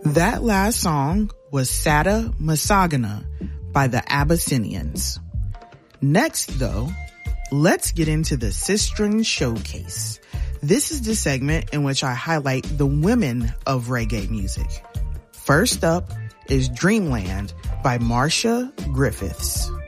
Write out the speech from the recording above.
That last song was Sada Masagana by the Abyssinians. Next, though, let's get into the Sistren Showcase. This is the segment in which I highlight the women of reggae music. First up is Dreamland by Marcia Griffiths.